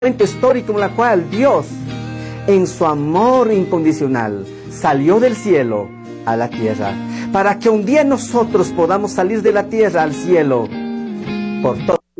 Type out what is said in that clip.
momento histórico en el cual Dios, en su amor incondicional, salió del cielo a la tierra, para que un día nosotros podamos salir de la tierra al cielo por todo.